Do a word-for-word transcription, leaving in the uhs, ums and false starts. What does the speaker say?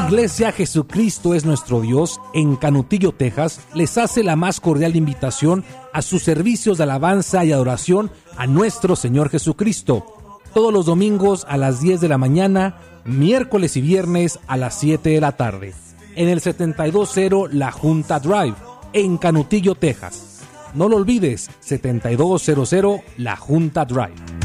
Iglesia Jesucristo es nuestro Dios en Canutillo, Texas, les hace la más cordial invitación a sus servicios de alabanza y adoración a nuestro Señor Jesucristo. Todos los domingos a las diez de la mañana, miércoles y viernes a las siete de la tarde, en el setenta y dos cero La Junta Drive, en Canutillo, Texas. No lo olvides, setenta y dos cero cero La Junta Drive.